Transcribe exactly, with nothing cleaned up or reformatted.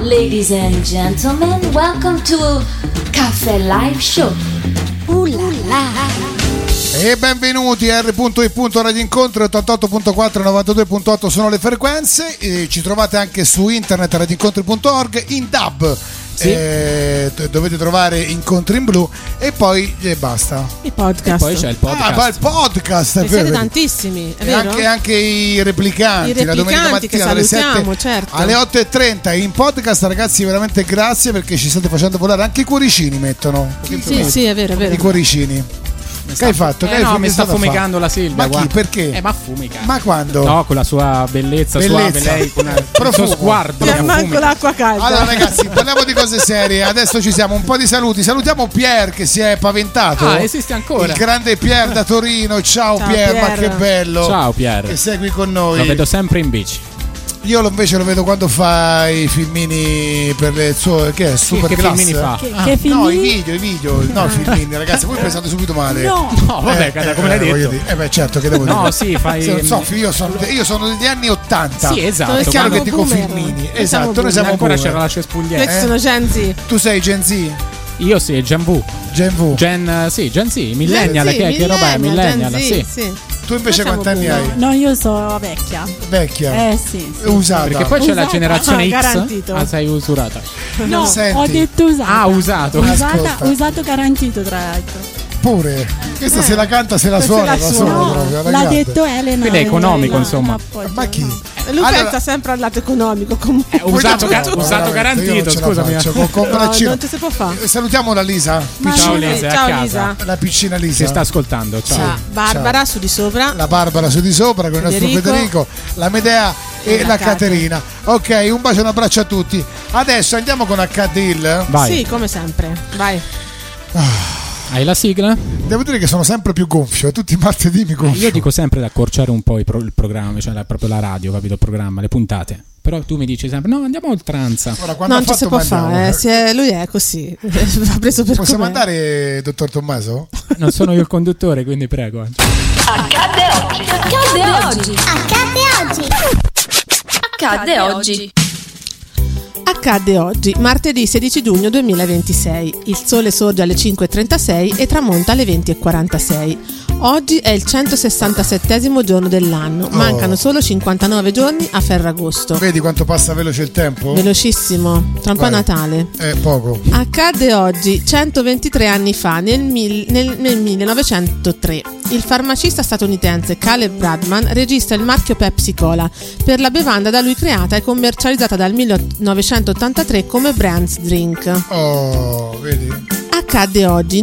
Ladies and gentlemen, welcome to Caffè Live Show. Uh la la. E benvenuti a R I. Radio Incontro ottantotto virgola quattro novantadue virgola otto sono le frequenze, e ci trovate anche su internet radioincontri punto org in D A B. Sì. Eh, dovete trovare Incontri in Blu e poi e basta. I podcast. E poi c'è il podcast. Ah, poi il podcast. Ne siete tantissimi, è e vero? Anche, anche i replicanti, I replicanti la domenica mattina dalle sette certo. alle otto e trenta in podcast. Ragazzi, veramente grazie perché ci state facendo volare. Anche i cuoricini mettono. Sì, sì, sì, è vero, è vero. I cuoricini. Che hai fatto? Eh che hai no, mi sta fumicando la Silvia. Ma chi? Perché? Eh, ma fumica. Ma quando? No, con la sua bellezza, bellezza. suave, lei con il suo sguardo. Ti manco l'acqua calda. Allora ragazzi, parliamo di cose serie. Adesso ci siamo, un po' di saluti. Salutiamo Pier che si è paventato. Ah, esiste ancora. Il grande Pier da Torino. Ciao, Ciao Pier, Pier, ma che bello. Ciao Pier. Che segui con noi. Lo vedo sempre in bici. Io lo invece lo vedo quando fa i filmini per le sue, che è Super che, che Class. filmini fa? Che, Ah, che filmini? no, i video, i video, no, i filmini, ragazzi, voi pensate subito male. No, No, vabbè, Eh, come eh, l'hai voglio detto. dire. Eh beh, certo, che devo No, dire. sì, fai. Se non so, io sono, io sono degli anni ottanta. Sì, esatto. È chiaro Siamo che dico boomer. filmini. Noi Esatto, siamo noi siamo Ancora boomer. c'era la Questi cespuglietta. Eh? sono Gen Z. Tu sei Gen Z? Io sì, Gen V. Gen V. Gen, sì, Gen Z, Millennial, Gen Z, che, che roba è? Millennial, Gen Z, sì. sì. Tu invece Noi siamo quanti anni hai? boomer. No, io sono vecchia. Vecchia. Eh sì, sì. Usata. Perché poi c'è la Usata. generazione X. Garantito. Ah, sei usurata. No, Senti. ho detto usata. Ah, usato. Usata, Ascolta. usato garantito tra l'altro. Pure. Questa se la canta se la Se suona la da suona. sola No, proprio. alla l'ha grande. detto Elena. Quindi è economico, no, insomma. non appoggio, Ma chi? no. Luca Allora- sta sempre al lato economico comunque. Eh, usato, Poi ga- dopo- usato veramente, io non garantito, ce la scusami. faccio, Con, con No, braccino. non ci si può fare. Eh, Salutiamo la Lisa. Ma Ciao no. Lisa, è a Ciao casa. Lisa. La piccina Lisa. Si sta ascoltando. Ciao. Ciao. Barbara su di sopra. La Barbara su di sopra con il nostro Federico. Federico, la Medea e, E la, la Kate. Caterina. Ok, un bacio e un abbraccio a tutti. Adesso andiamo con H D I L. Vai. Sì, come sempre. Vai. Hai la sigla? Devo dire che sono sempre più gonfio, tutti i martedì mi gonfio. Io dico sempre di accorciare un po' i pro- il programma, cioè la, proprio la radio, capito? Il programma, le puntate. Però tu mi dici sempre, no, andiamo a oltranza. Ora, quando Non ha ci si fatto può mandiamo, fare. eh. eh, si è- lui è così. Va preso per Possiamo com'è. andare, dottor Tommaso? Non sono io il conduttore, quindi prego. eh. Accade oggi. Accade oggi. Accade oggi. Accadde oggi, martedì sedici giugno duemilaventisei. Il sole sorge alle cinque e trentasei e tramonta alle venti e quarantasei. Oggi è il centosessantasettesimo giorno dell'anno. Mancano solo cinquantanove giorni a Ferragosto. Vedi quanto passa veloce il tempo? Velocissimo, tra un po' è Vai. Natale. Eh, poco. Accadde oggi, centoventitré anni fa, nel, mil- nel- nel millenovecentotre. Il farmacista statunitense Caleb Bradman registra il marchio Pepsi Cola per la bevanda da lui creata e commercializzata dal millenovecentottantatré come Brands Drink. Oh, vedi? Accadde oggi,